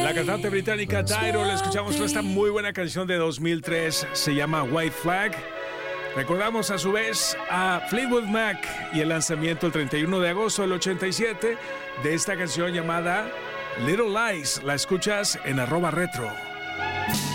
La cantante británica Dido, la escuchamos con esta muy buena canción de 2003, se llama White Flag. Recordamos a su vez a Fleetwood Mac y el lanzamiento el 31 de agosto del 87 de esta canción llamada Little Lies. La escuchas en @retro.